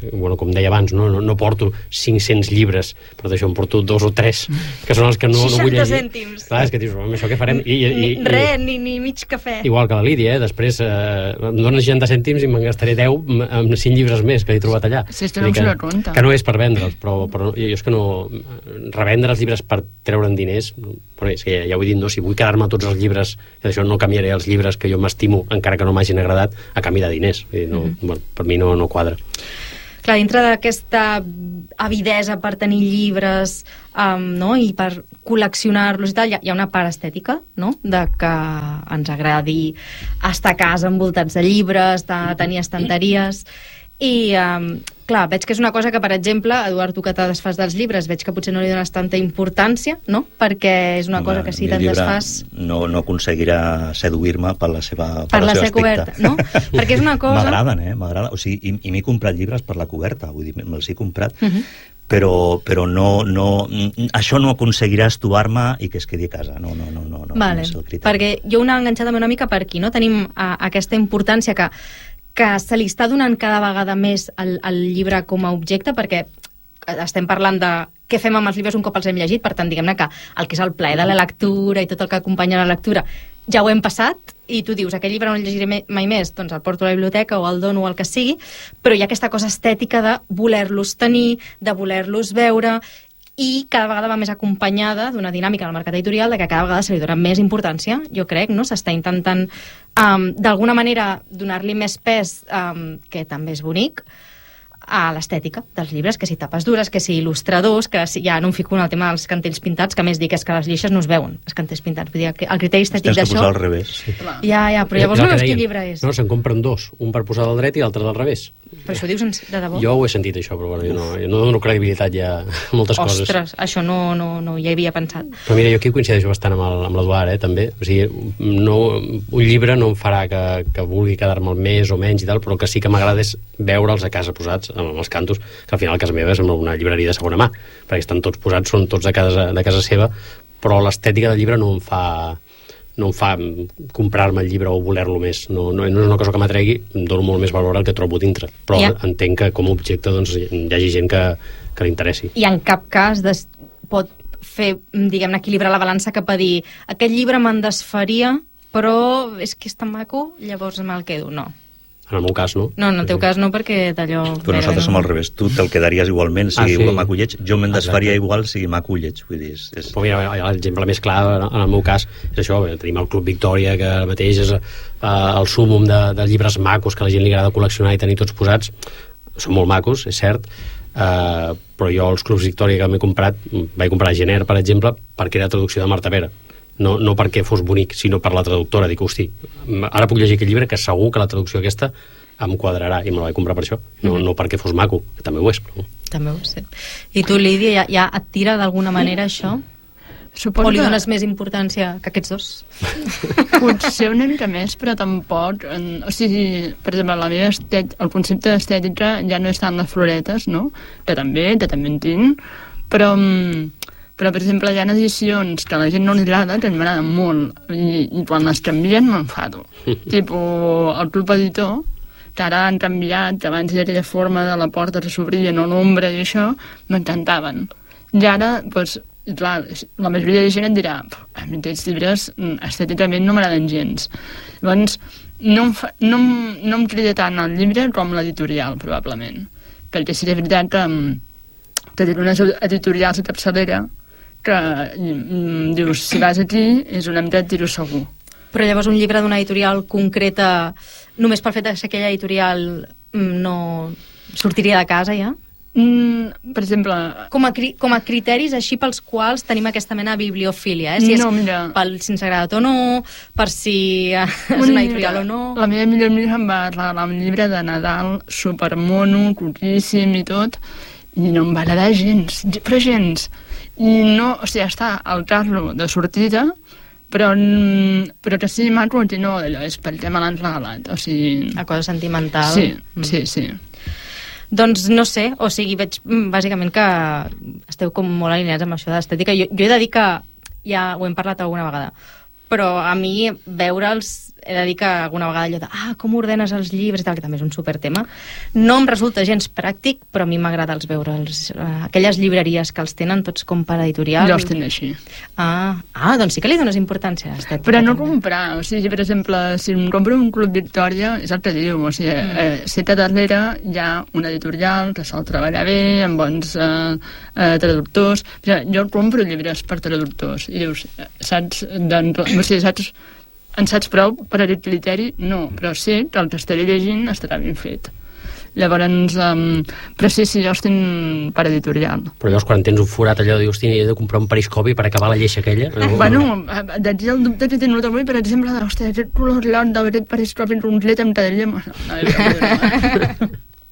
com deia abans, no, no, no porto cinc-cents llibres, però d'això em porto dos o tres, que són els que no, no vull llegir. seixanta cèntims. Clar, és que dius, amb això què farem? I, i, i, Res, ni, ni mig cafè. Igual que la Lídia, eh? Després eh, em donen seixanta cèntims i me'n gastaré deu amb cinc llibres més que he trobat allà. Sí, estem en una ronda. Que no és per vendre'ls, però, però jo és que no... Revendre els llibres per treure'n diners, però és que ja, ja ho he dit, no? Si vull quedar-me tots els llibres, que d'això no canviaré els llibres que jo m'estimo, encara que no m'hagin agradat, a canvi de diners. Vull dir, no, mm-hmm. bueno, per mi no, no quadra. Clar, dintre d'aquesta avidesa per tenir llibres um, no? I per col·leccionar-los i tal, hi ha, hi ha una part estètica, no? De que ens agradi estar a casa envoltats de llibres, de tenir estanteries. I, um, clar, veig que és una cosa que, per exemple, Eduard, tu que te desfas dels llibres, veig que potser no li dones tanta importància, no? Perquè és una Home, cosa que si te'n desfas... No, no aconseguirà seduir-me per la seva, per per la la seva ser coberta, no? Perquè és una cosa... M'agraden, eh? M'agrada. O sigui, i, i m'he comprat llibres per la coberta, vull dir, me'ls he comprat, Uh -huh. però, però no, no, això no aconseguirà estuar-me i que es quedi a casa. No, no, no, no, no, vale. no és el criteri. Perquè jo una enganxada una mica per aquí, no? Tenim uh, aquesta importància que que se li està donant cada vegada més al, al llibre com a objecte, perquè estem parlant de què fem amb els llibres un cop els hem llegit, per tant, diguem-ne que el que és el plaer de la lectura i tot el que acompanya la lectura ja ho hem passat, i tu dius, aquell llibre no el llegiré mai més, doncs el porto a la biblioteca o el dono o el que sigui, però hi ha aquesta cosa estètica de voler-los tenir, de voler-los veure, i cada vegada va més acompanyada d'una dinàmica del mercat editorial de que cada vegada se li dona més importància, jo crec, no? S'està intentant um, d'alguna manera donar-li més pes, um, que també és bonic, a l'estètica dels llibres, que si tapes dures, que si il·lustradors, que si, ja no em fico en el tema dels cantells pintats, que més dic és que les llixes no es veuen, els cantells pintats, vull dir, que el criteri estètic d'això... Tens que posar al revés. Sí. Ja, ja, però llavors no veus quin llibre és. No, se'n compren dos, un per posar del dret i l'altre del revés. Però això ho dius de debò? Jo ho he sentit, això, però bueno, jo no, jo no dono credibilitat ja a moltes Ostres, coses. Ostres, això no, no, no hi havia pensat. Però mira, jo aquí coincideixo bastant amb l'Eduard, eh, també. O sigui, no, un llibre no em farà que, que vulgui quedar-me el més o menys i tal, però que sí que m'agrada és veure'ls a casa posats, amb els cantos, que al final a casa meva és una llibreria de segona mà, perquè estan tots posats, són tots de casa, de casa seva, però l'estètica del llibre no em fa... no em fa comprar-me el llibre o voler-lo més. No, no, no és una cosa que m'atregui, em dono molt més valor al que trobo dintre. Però ja. entenc que com a objecte doncs, hi hagi gent que, que li interessi. I en cap cas des, pot fer, diguem-ne, equilibrar la balança cap a dir aquest llibre me'n desfaria, però és que és tan maco, llavors me'l quedo. No. En el meu cas, no? No, en el teu cas no, perquè d'allò... Però nosaltres som al revés. Tu te'l quedaries igualment, sigui ah, sí. maco lleig. Jo me'n desfaria Exacte. igual, sigui maco lleig. Vull dir, és... és... Però mira, l'exemple més clar, en el meu cas, és això. Tenim el Club Victòria, que ara mateix és uh, el súmum de, de llibres macos que a la gent li agrada col·leccionar i tenir tots posats. Són molt macos, és cert, uh, però jo els Clubs Victòria que m'he comprat, vaig comprar Gener, per exemple, perquè era traducció de Marta Pera. No, no perquè fos bonic, sinó per la traductora. Dic, hosti, ara puc llegir aquest llibre que segur que la traducció aquesta em quadrarà, i me la vaig comprar per això. No, no perquè fos maco, que també ho és. Però... També ho és, sí. I tu, Lídia, ja, ja et tira d'alguna manera això? Suposo o li dones que... més importància que aquests dos? Potser una mica més, però tampoc... En, o sigui, per exemple, la meva estet, el concepte d'estètica ja no és tant les floretes, no? Que també, que també en tinc, però... Però, per exemple, hi ha edicions que a la gent no li agrada, que m'agraden molt, i, i quan les canvien m'enfado. Tipo, el Club Editor, que ara han canviat, que abans hi ha aquella forma de la porta que s'obria, no l'ombra i això, m'encantaven. I ara, doncs, clar, la majoria de gent et dirà a mi aquests llibres estèticament no m'agraden gens. Llavors, no em, fa, no, no em crida tant el llibre com l'editorial, probablement. Perquè sí que és veritat que, que té una editorial a capçalera que mm, dius, si vas aquí és una mica tiro segur. Però llavors un llibre d'una editorial concreta, només pel fet de ser aquella editorial no sortiria de casa ja? Mm, per exemple... Com a, cri com a criteris així pels quals tenim aquesta mena de bibliofília, eh? Si no, és mira. pel si ens ha agradat o no, per si és una editorial o no... La meva millor amiga em va regalar un llibre de Nadal supermono, cuquíssim i tot, i no em va agradar gens, però gens. I no, o sigui, està al carro de sortida, però, però que sí maco i no, allò és perquè me l'han regalat, o sigui... La cosa sentimental. Sí, mm. sí, sí. Doncs no sé, o sigui, veig bàsicament que esteu com molt alineats amb això d'estètica. Jo, jo he de dir que ja ho hem parlat alguna vegada, però a mi veure'ls he de dir que alguna vegada allò de ah, com ordenes els llibres i tal, que també és un supertema, no em resulta gens pràctic, però a mi m'agrada els veure els, uh, aquelles llibreries que els tenen tots com per editorial. Jo els tinc així. Ah, ah, doncs sí que li dones importància a estètica. Però no també. comprar, o sigui, per exemple, si em compro un Club Victòria, és el que diu, o sigui, mm. eh, seta darrere hi ha un editorial que sol treballar bé, amb bons eh, eh, traductors. O sigui, jo compro llibres per traductors i dius, saps, doncs, o sigui, saps, en saps prou per aquest criteri? No, però sé que el que estaré llegint estarà ben fet. Llavors, um, però sí, sí, jo els tinc per editorial. Però llavors quan tens un forat allò, dius, he de comprar un periscopi per acabar la lleixa aquella? No, bueno, d'aquí el dubte que he tingut avui, per exemple, hòstia, aquest color llarg d'aquest periscopi complet em quedaria... No, no,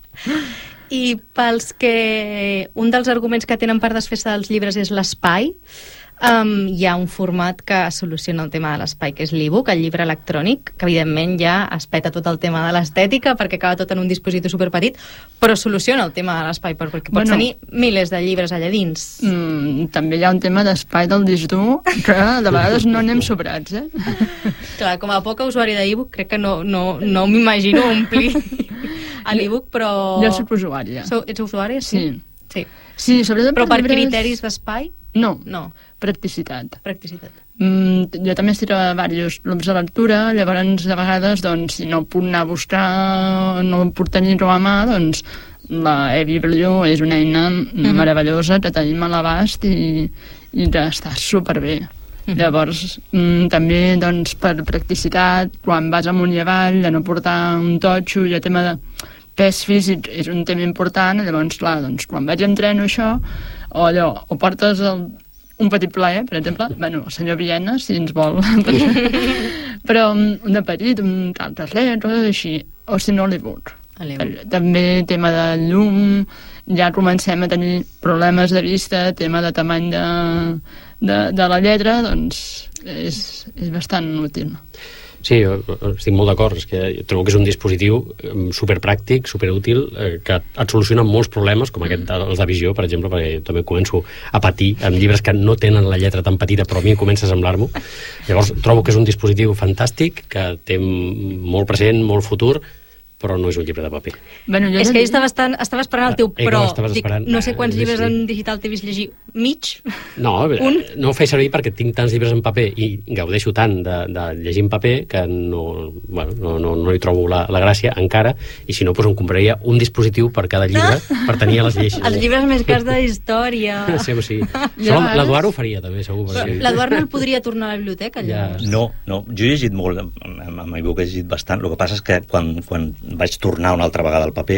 I pels que un dels arguments que tenen per desfer-se dels llibres és l'espai, Um, hi ha un format que soluciona el tema de l'espai, que és l'e-book, el llibre electrònic, que evidentment ja es peta tot el tema de l'estètica perquè acaba tot en un dispositiu superpetit, però soluciona el tema de l'espai perquè pots bueno, tenir milers de llibres allà dins. Mm, també hi ha un tema d'espai del disc dur que de vegades no anem sobrats, eh? Clar, com a poca usuari d'e-book crec que no, no, no m'imagino omplir a l'e-book, però... Jo soc usuària. So, ets usuària? Sí. Sí. sí. sí però per llibres... criteris d'espai? No, no. Practicitat. Practicitat. Mm, jo també estic a diversos clubs de lectura, llavors de vegades, doncs, si no puc anar a buscar, no puc tenir-ho a mà, doncs la eBiblio és una eina mm-hmm. meravellosa que tenim a l'abast i, i que està superbé. Mm-hmm. Llavors, mm, també, doncs, per practicitat, quan vas amunt i avall, de no portar un totxo, i el tema de pes físic és un tema important, llavors, clar, doncs, quan vaig entreno això, o allò, o portes el, un petit plaer, per exemple, bueno, el senyor Viena, si ens vol, però un de petit, un caltasler, coses així, o si no l'e-book. També tema de llum, ja comencem a tenir problemes de vista, tema de tamany de, de, de la lletra, doncs és, és bastant útil. Sí, estic molt d'acord, és que trobo que és un dispositiu superpràctic, superútil, eh, que et soluciona molts problemes, com aquest dels de visió, per exemple, perquè també començo a patir amb llibres que no tenen la lletra tan petita, però a mi comença a semblar-m'ho. Llavors, trobo que és un dispositiu fantàstic, que té molt present, molt futur, però no és un llibre de paper. Bueno, és que jo estava, estant, estava esperant el teu eh, però. Dic, no sé quants eh, llibres sí. en digital t'he vist llegir. Mig? No, un? no ho faig servir perquè tinc tants llibres en paper i gaudeixo tant de, de llegir en paper que no, bueno, no, no, no hi trobo la, la gràcia encara, i si no, doncs em compraria un dispositiu per cada llibre per tenir a les lleixes. Els llibres més cars de història. Sí, sí. L'Eduard ho faria també, segur. Sí. L'Eduard no el podria tornar a la biblioteca, llavors? Ja. No, no, jo he llegit molt, amb iBook he llegit bastant, el que passa és que quan, quan vaig tornar una altra vegada al paper,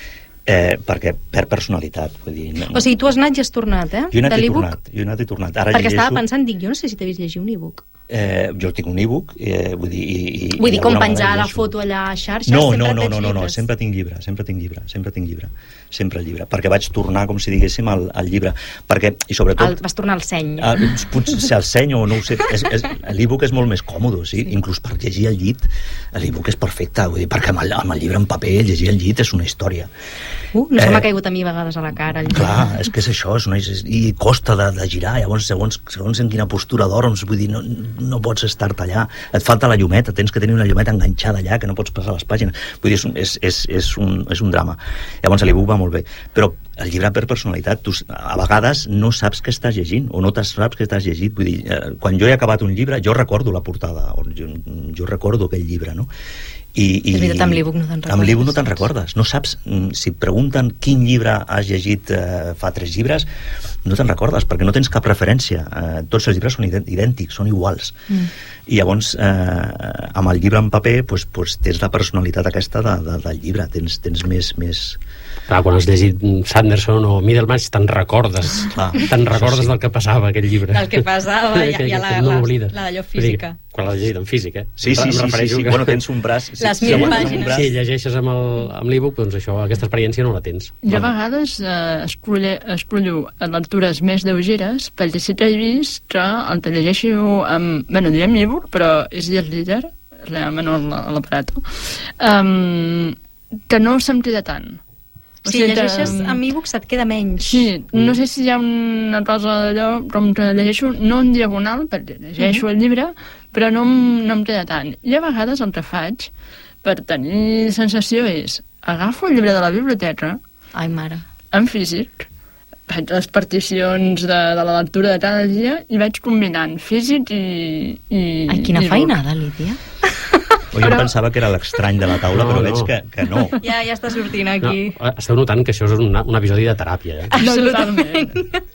eh, perquè per personalitat, vull dir... No, o sigui, tu has anat i has tornat, eh? Jo he anat i tornat, jo he anat i tornat. Ara perquè llegeixo... estava pensant, dic, jo no sé si t'he vist llegir un e-book. Eh, jo tinc un e-book, eh, vull dir... I, i, vull dir, i com penjar la foto allà a xarxes, no, sempre no, no, tens no, no, no, sempre tinc llibre, sempre tinc llibre, sempre tinc llibre, sempre el llibre, perquè vaig tornar, com si diguéssim, al, al llibre, perquè, i sobretot... El, vas tornar al seny. A, potser al seny o no ho sé, és, és, l'e-book és molt més còmode, sí? Sí. Inclús per llegir al llit, l'e-book és perfecte, vull dir, perquè amb el, amb el llibre en paper, llegir al llit és una història. Uh, no se m'ha caigut a mi a vegades a la cara. Clar, és que és això, és una, és, i costa de, de girar, llavors segons, segons en quina postura dorms, vull dir, no, no pots estar-te allà, et falta la llumeta, tens que tenir una llumeta enganxada allà, que no pots passar les pàgines, vull dir, és un, és, és, és un, és un drama. Llavors l'e-book va molt bé, però el llibre per personalitat, tu a vegades no saps què estàs llegint, o no saps què estàs llegint, vull dir, eh, quan jo he acabat un llibre, jo recordo la portada, jo, jo recordo aquell llibre, no? I, i, és veritat, amb l'e-book no te'n recordes. Amb l'e-book no te'n recordes. No saps, si et pregunten quin llibre has llegit eh, fa tres llibres, no te'n recordes, perquè no tens cap referència. Eh, tots els llibres són idèntics, són iguals. Mm. I llavors, eh, amb el llibre en paper, pues, pues, tens la personalitat aquesta de, de, del llibre, tens, tens més... més... Clar, quan has llegit Sanderson o Middlemarch te'n recordes, Clar, te'n recordes sí. del que passava aquell llibre. Del que passava, i, i la, no la, la d'allò física. Quan l'has llegit en físic, eh? Sí, sí, sí, sí, sí. Que... Bueno, tens un braç... Sí, les mil pàgines. Braç... Si llegeixes amb, el, amb l'e-book, doncs això, aquesta experiència no la tens. Jo a vegades eh, escollo, escollo lectures més lleugeres, perquè sí que he vist que el que llegeixo amb... Bueno, diem e-book, però és el líder, realment l'aparato, um, que no se'm queda tant. O sigui, llegeixes que... amb e-books et queda menys. Sí, no sé si hi ha una cosa d'allò, com que llegeixo no en diagonal, perquè llegeixo mm-hmm. el llibre, però no, no em queda tant. I a vegades el que faig per tenir sensació és agafo el llibre de la biblioteca, ai, mare, en físic, faig les particions de, de la lectura de cada dia i vaig combinant físic i... i ai, quina i feinada, Lídia. O jo però... pensava que era l'estrany de la taula, no, però veig no. que, que no. Ja, ja està sortint aquí. No, esteu notant que això és una, un episodi de teràpia, eh? Absolutament.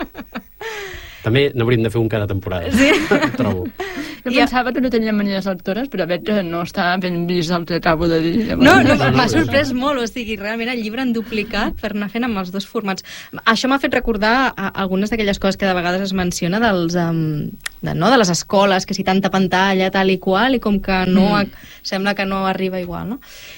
També n'hauríem de fer un cada temporada. Sí. Trobo. Jo ja. pensava que no teníem manies lectores, però veig que no està ben vist el que acabo de dir. No, no, no m'ha sorprès molt, o sigui, realment el llibre han duplicat per anar fent amb els dos formats. Això m'ha fet recordar a, algunes d'aquelles coses que de vegades es menciona dels, um, de, no, de les escoles, que si tanta pantalla, tal i qual, i com que no mm. sembla que no arriba igual, no?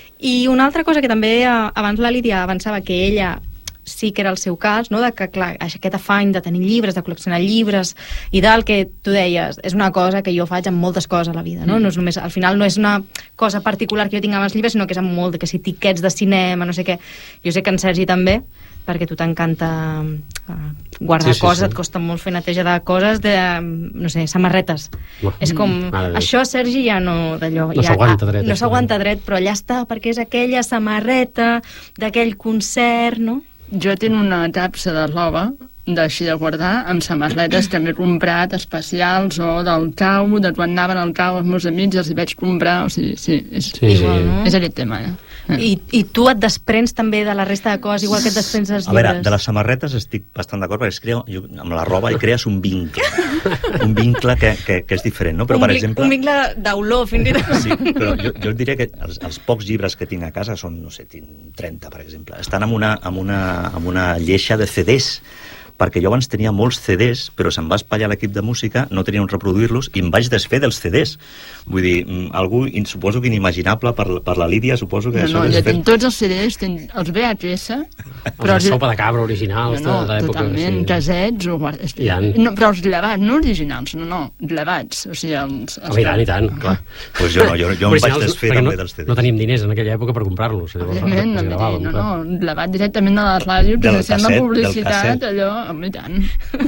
I una altra cosa que també abans la Lídia avançava, que ella sí que era el seu cas, no? De que, clar, aquest afany de tenir llibres, de col·leccionar llibres i del que tu deies, és una cosa que jo faig amb moltes coses a la vida, no? No és només, al final no és una cosa particular que jo tinc amb els llibres, sinó que és amb molt de que si tiquets de cinema, no sé què. Jo sé que en Sergi també, perquè a tu t'encanta uh, guardar sí, sí, coses, sí. Et costa molt fer neteja de coses, de, no sé, samarretes. Uah. És com, mm, això Sergi ja no d'allò. No ja, s'aguanta dret. No s'aguanta dret, però allà està, perquè és aquella samarreta d'aquell concert, no? Jo tinc una capsa de roba d'així de guardar, amb samarretes que m'he comprat especials, o del cau, de quan anaven al cau els meus amics, els hi vaig comprar, o sigui, sí, és, sí, igual, sí. No? És aquest tema, eh? I, I tu et desprens també de la resta de coses, igual que et desprens dels llibres? A veure, de les samarretes estic bastant d'acord, perquè es crea, jo, amb la roba hi crees un vincle, un vincle que, que, que és diferent, no? Però, un, per exemple... Un vincle d'olor, fins i tot. Sí, però jo, jo et diré que els, els pocs llibres que tinc a casa són, no sé, tinc trenta, per exemple. Estan amb una, amb una, amb una lleixa de ce des, perquè jo abans tenia molts ce des, però se'm va espatllar l'equip de música, no tenia on reproduir-los, i em vaig desfer dels ce des. Vull dir, algú, suposo que inimaginable per, per la Lídia, suposo que... No, no, jo tinc tots els ce des, tinc els ve hac esse... Però els de sopa de cabra originals no, no, de l'època. Totalment, sí. Casets, o... no, però els llevats, no originals, no, no, llevats, o sigui, els... els oh, i tant, i tant, clar. Pues jo no, jo, jo em vaig desfer també no, dels ce des. No tenim diners en aquella època per comprar-los. Òbviament, no, no, no, no, llevat directament a la ràdio, que se sent la publicitat, allò, home, i tant.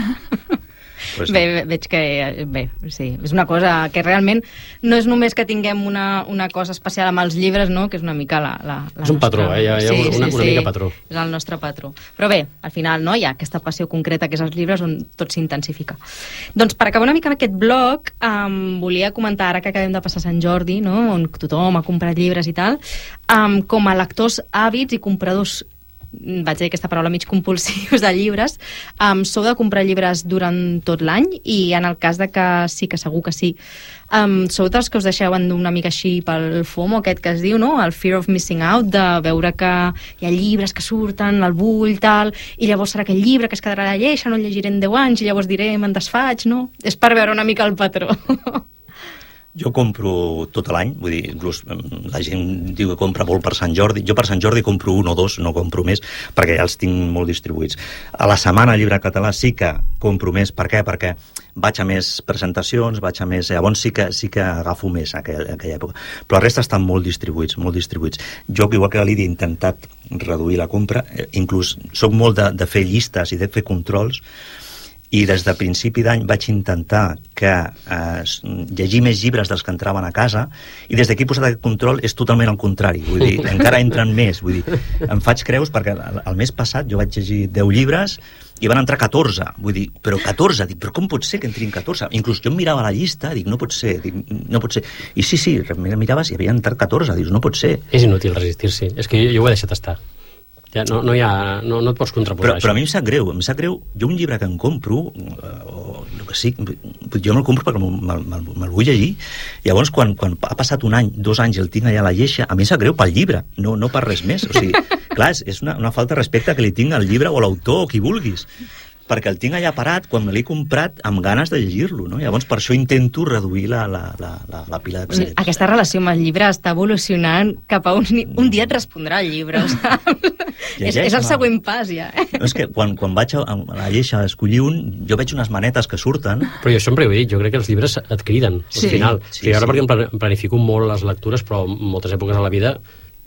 Pues bé, bé, veig que bé, sí, és una cosa que realment no és només que tinguem una, una cosa especial amb els llibres, no? Que és una mica la, la, la és un nostra... patró, eh? Hi ha, hi ha sí, una, una sí, mica patró. És el nostre patró. Però bé, al final no hi ha aquesta passió concreta que és els llibres on tot s'intensifica. Doncs per acabar una mica amb aquest blog, um, volia comentar, ara que acabem de passar Sant Jordi, no? On tothom ha comprat llibres i tal, um, com a lectors hàbits i compradors, vaig dir aquesta paraula, mig compulsius de llibres, um, sou de comprar llibres durant tot l'any, i en el cas de que sí, que segur que sí, um, sou dels que us deixeu una mica així pel FOMO, aquest que es diu, no? El fear of missing out, de veure que hi ha llibres que surten, el bull, tal, i llavors serà aquell llibre que es quedarà a la lleixa, no el llegiré en deu anys, i llavors diré, me'n desfaig, no? És per veure una mica el patró. Jo compro tot l'any, vull dir, inclús la gent diu que compra molt per Sant Jordi. Jo per Sant Jordi compro un o dos, no compro més, perquè ja els tinc molt distribuïts. A la setmana llibre català sí que compro més. Per què? Perquè vaig a més presentacions, vaig a més... Llavors sí que, sí que agafo més a aquella, a aquella època. Però la resta estan molt distribuïts, molt distribuïts. Jo, igual que la Lídia, he intentat reduir la compra, inclús soc molt de, de fer llistes i de fer controls, i des de principi d'any vaig intentar que eh, llegir més llibres dels que entraven a casa, i des d'aquí posat aquest control és totalment al contrari, vull dir, encara entren més, vull dir, em faig creus perquè el mes passat jo vaig llegir deu llibres i van entrar catorze, vull dir, però catorze, dic, però com pot ser que entrin catorze? Inclús jo em mirava la llista, dic, no pot ser, dic, no pot ser, i sí, sí, miraves i havia entrat catorze, dius, no pot ser. És inútil resistir-s'hi, és que jo, jo ho he deixat estar. Ja no, no, hi ha, no, no et pots contraposar però, això. Però a mi em sap greu, em sap greu. Jo un llibre que em compro, o el que sí, jo me'l compro perquè me'l, me'l, me'l vull llegir. Llavors, quan, quan ha passat un any, dos anys, el tinc allà a la lleixa, a mi em sap greu pel llibre, no, no per res més. O sigui, clar, és una, una falta de respecte que li tinc al llibre o a l'autor o qui vulguis, perquè el tinc allà parat quan me l'he comprat amb ganes de llegir-lo, no? Llavors per això intento reduir la, la, la, la, la pila de pessetes. Aquesta relació amb el llibre està evolucionant cap a un... Un dia et respondrà el llibre, o saps? és, és el següent pas, ja. Eh? No, és que quan, quan vaig a, a la lleixa a escollir un, jo veig unes manetes que surten... Però jo sempre ho he dit, jo crec que els llibres et criden, sí. al final. Sí, sí, ara sí. perquè em planifico molt les lectures, però en moltes èpoques de la vida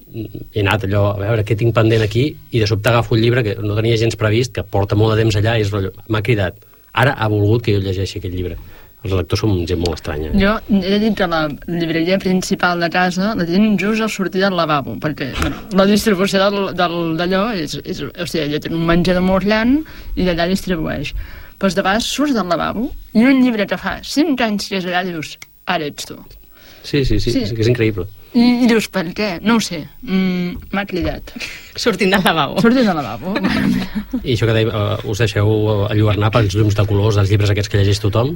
he anat allò, a veure què tinc pendent aquí, i de sobte agafo un llibre que no tenia gens previst, que porta molt de temps allà, i és rotllo, m'ha cridat. Ara ha volgut que jo llegeixi aquest llibre. Els lectors són gent molt estranya. Jo he dit que la llibreria principal de casa la tinc just al sortir del lavabo, perquè bueno, la distribució del, del, d'allò és, és, o sigui, ella té un menjador molt gran i d'allà distribueix. Però de vegades surts del lavabo i un llibre que fa cinc anys que és allà dius, ara ets tu. Sí, sí, sí, sí. sí que és increïble. I, i dius, per què? No ho sé, mm, m'ha cridat. Sortint del lavabo. Sortint del lavabo. I això que deia, uh, us deixeu enlluernar pels llums de colors dels llibres aquests que llegeix tothom?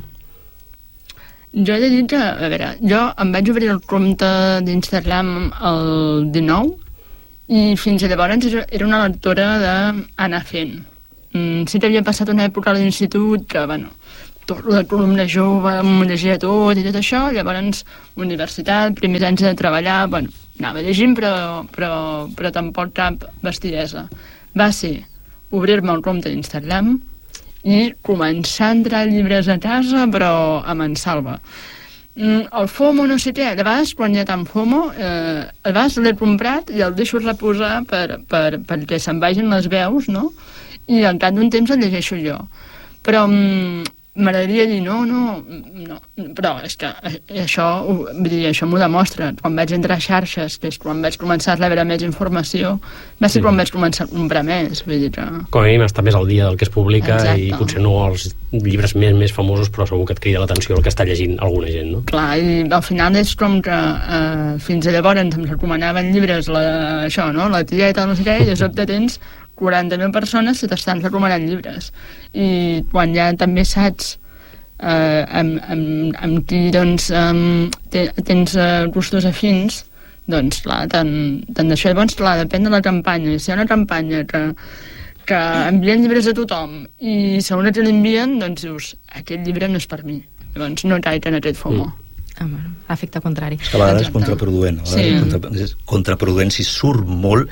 Jo he de dir que, a veure, jo em vaig obrir el compte d'Instagram el dinou i fins a llavors era una lectora d'anar fent. Mm, sí que havia passat una època a l'institut que, bueno, tot la columna jove, m'ho llegia tot i tot això, llavors universitat, primers anys de treballar, bueno, anava llegint però, però, però tampoc cap bestidesa. Va ser obrir-me el compte d'Instagram i començar a entrar llibres a casa, però a mansalva. Mm, el FOMO no sé què, de vegades quan hi ha tant FOMO, eh, a vegades l'he comprat i el deixo reposar per, per, perquè se'n vagin les veus, no? I al cap d'un temps el llegeixo jo. Però mm, m'agradaria dir, no, no, no, però és que això, vull dir, això m'ho demostra. Quan vaig entrar a xarxes, que és quan vaig començar a rebre més informació, va ser sí. quan vaig començar a comprar més, vull dir que... Com a mínim està més al dia del que es publica. Exacte. I potser no els llibres més, més famosos, però segur que et crida l'atenció el que està llegint alguna gent, no? Clar, i al final és com que eh, fins a llavors em recomanaven llibres, la, això, no?, la tieta, no sé què, i de sobte tens quaranta mil persones que t'estan recomanant llibres. I quan ja també saps eh, amb, amb, amb qui doncs, um, te, tens uh, gustos afins, doncs clar, tant, tant d'això. Llavors, clar, depèn de la campanya. Si hi ha una campanya que, que envien llibres a tothom i segons que l'envien, doncs dius, aquest llibre no és per mi. Llavors no caig en aquest FOMO. Mm. Ah, bueno, efecte contrari. És que a vegades és contraproduent. A vegades sí. contra, és contraproduent si surt molt.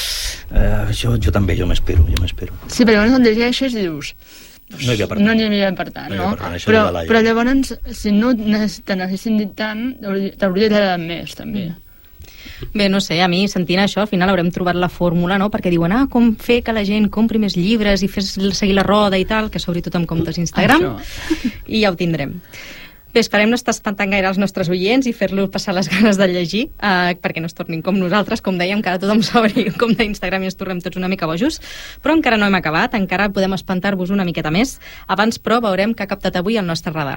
Uh, jo, jo també, jo m'espero, jo m'espero. Sí, però llavors el llegeixes i dius no n'hi havia per tant, no n'hi havia per tant, no? no? Per tant, però, però llavors, si no te n'haguessin dit tant, t'hauria agradat més, també. Bé, no sé, a mi, sentint això, al final haurem trobat la fórmula, no?, perquè diuen, ah, com fer que la gent compri més llibres i fes seguir la roda i tal, que s'obri tot amb comptes Instagram, això. I ja ho tindrem. Bé, esperem no estar espantant gaire els nostres oients i fer-los passar les ganes de llegir, eh, perquè no es tornin com nosaltres, com dèiem, que ara tothom s'obri un compte d'Instagram i ens tornem tots una mica bojos, però encara no hem acabat, encara podem espantar-vos una miqueta més. Abans, però, veurem què ha captat avui el nostre radar.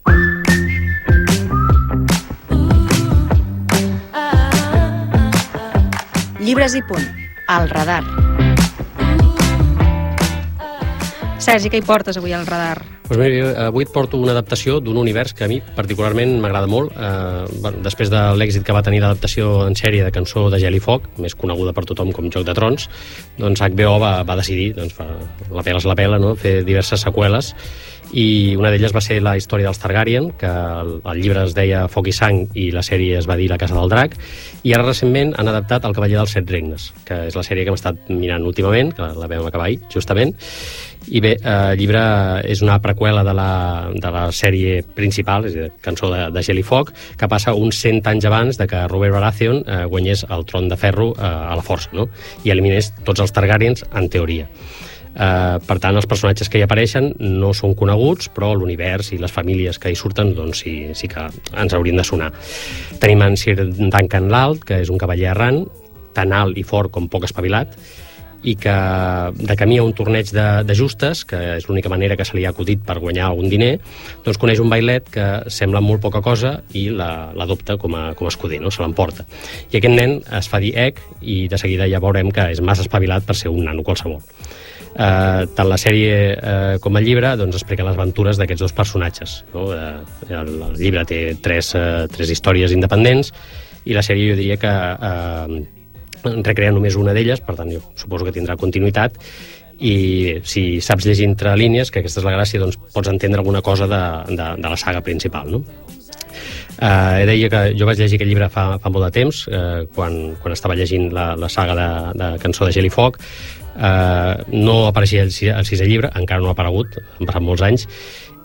Llibres i punt, al radar. Sergi, què hi portes avui al radar? Pues mira, avui et porto una adaptació d'un univers que a mi particularment m'agrada molt. Eh, bueno, després de l'èxit que va tenir l'adaptació en sèrie de Cançó de Gel i Foc, més coneguda per tothom com Joc de Trons, doncs H B O va, va decidir, doncs, la pela és la pela, no?, fer diverses seqüeles, i una d'elles va ser la història dels Targaryen, que el, el llibre es deia Foc i Sang i la sèrie es va dir La Casa del Drac, i ara recentment han adaptat El Cavaller dels Set Regnes, que és la sèrie que hem estat mirant últimament, que la vam acabar ahir, justament. I bé, eh, el llibre és una preqüela de la, de la sèrie principal, és a dir, Cançó de, de Gel i Foc, que passa uns cent anys abans de que Robert Baratheon eh, guanyés el tron de ferro eh, a la força, no?, i eliminés tots els Targaryens, en teoria. Uh, per tant, els personatges que hi apareixen no són coneguts, però l'univers i les famílies que hi surten doncs sí, sí que ens haurien de sonar. Tenim en Sir Duncan l'Alt, que és un cavaller errant, tan alt i fort com poc espavilat, i que de camí a un torneig de, de justes, que és l'única manera que se li ha acudit per guanyar algun diner, doncs coneix un bailet que sembla molt poca cosa i l'adopta com a, com a escuder, no? Se l'emporta. I aquest nen es fa dir Egg i de seguida ja veurem que és massa espavilat per ser un nano qualsevol. Uh, tant la sèrie uh, com el llibre doncs, expliquen les aventures d'aquests dos personatges, no? Uh, el, el llibre té tres, uh, tres històries independents i la sèrie jo diria que uh, recrea només una d'elles, per tant jo suposo que tindrà continuïtat, i si saps llegir entre línies, que aquesta és la gràcia, doncs pots entendre alguna cosa de, de, de la saga principal, no? Uh, deia que jo vaig llegir aquest llibre fa, fa molt de temps, uh, quan, quan estava llegint la, la saga de, de Cançó de Gel i Foc. Uh, no apareixia el, el sisè llibre, encara no ha aparegut, han passat molts anys,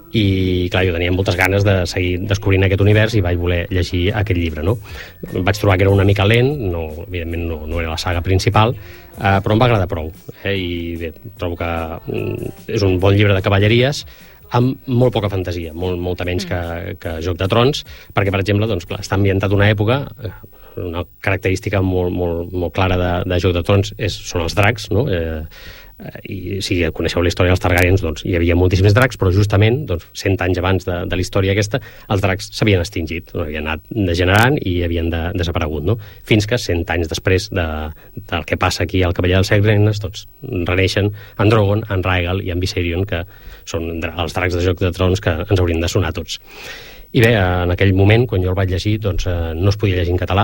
i clar, jo tenia moltes ganes de seguir descobrint aquest univers i vaig voler llegir aquest llibre, no? Vaig trobar que era una mica lent, no, evidentment no, no era la saga principal, eh, però em va agradar prou, eh? I bé, trobo que mm, és un bon llibre de cavalleries amb molt poca fantasia, molt, molta menys que, que Joc de Trons, perquè, per exemple, doncs, clar, està ambientat una època, una característica molt, molt, molt clara de, de Joc de Trons és, són els dracs, no? Eh, i si coneixeu la història dels Targaryens, doncs hi havia moltíssims dracs, però justament doncs, cent anys abans de, de la història aquesta els dracs s'havien extingit, no? Havien anat degenerant i havien de, desaparegut, no? Fins que cent anys després de, del que passa aquí al Cavaller dels Set Regnes, doncs reneixen en Drogon, en Rhaegal i en Viserion, que són els dracs de Joc de Trons que ens haurien de sonar tots. I bé, en aquell moment, quan jo el vaig llegir, doncs no es podia llegir en català,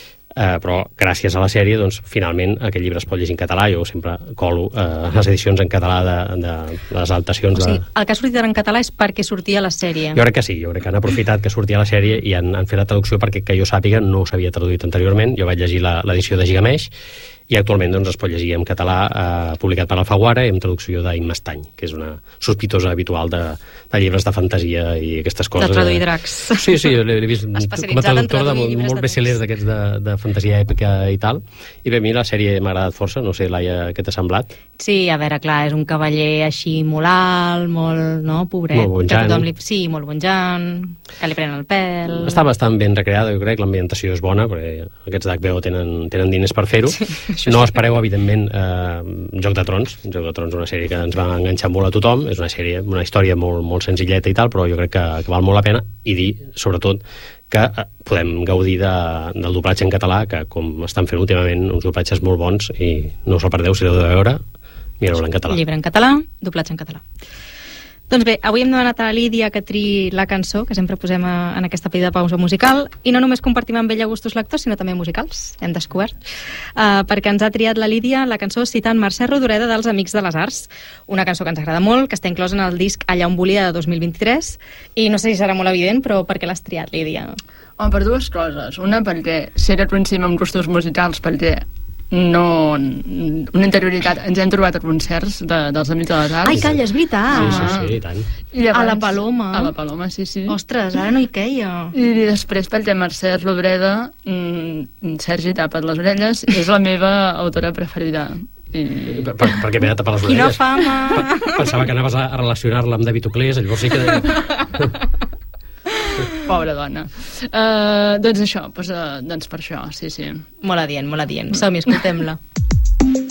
Uh, però gràcies a la sèrie, doncs, finalment aquest llibre es pot llegir en català. Jo sempre colo uh, les edicions en català de, de, de les adaptacions. O sigui, de... el que ha sortit ara en català és perquè sortia a la sèrie. Jo crec que sí, jo crec que han aprofitat que sortia a la sèrie i han, han fet la traducció perquè, que jo sàpiga, no s'havia traduït anteriorment. Jo vaig llegir l'edició de Gigamesh i actualment doncs, es pot llegir en català, eh, publicat per Alfaguara i amb traducció d'Im Mastany, que és una sospitosa habitual de, de llibres de fantasia i aquestes coses. De traduir dracs. Sí, sí, l'he vist com a traductor de molt bestsellers d'aquests de, de fantasia èpica i tal. I bé, a mi la sèrie m'ha agradat força, no sé, Laia, què t'ha semblat? Sí, a veure, clar, és un cavaller així molt alt, molt, no, pobret. Molt bonjant. Li... Sí, molt bonjant, que li prenen el pèl. Està bastant ben recreada, jo crec, l'ambientació és bona, perquè aquests d'H B O tenen, tenen diners per fer-ho. Sí. No espereu, evidentment, eh, Joc de Trons. Joc de Trons és una sèrie que ens va enganxar molt a tothom, és una sèrie, una història molt, molt senzilleta i tal, però jo crec que, que val molt la pena, i dir, sobretot, que eh, podem gaudir de, del doblatge en català, que com estan fent últimament uns doblatges molt bons, i no us el perdeu, si l'heu de veure, mireu-la en català. Llibre en català, doblatge en català. Doncs bé, avui hem demanat a la Lídia que triï la cançó, que sempre posem a, en aquesta petita pausa musical, i no només compartim amb ella gustos lectors, sinó també musicals, hem descobert, uh, perquè ens ha triat la Lídia la cançó citant Mercè Rodoreda dels Amics de les Arts, una cançó que ens agrada molt, que està inclosa en el disc Allà on volia de dos mil vint-i-tres, i no sé si serà molt evident, però per què l'has triat, Lídia? Home, per dues coses. Una, perquè si era coincidim amb gustos musicals, perquè no, una interioritat, ens hem trobat a concerts de, dels Amics de les Arts. Ai, calla, és veritat! Sí, sí, sí, i tant. I llavors, a la Paloma. A la Paloma, sí, sí. Ostres, ara no hi queia. I després, perquè Mercè Rodoreda, mm, Sergi, tapa't les orelles, és la meva autora preferida. I... Per, per, perquè m'he de tapar les orelles. Quina fama! Pensava que anaves a relacionar-la amb David Oclés, llavors sí que... Pobra dona. Uh, doncs això, doncs, uh, doncs per això, sí, sí. Molt adient, molt adient. Som-hi, escoltem-la.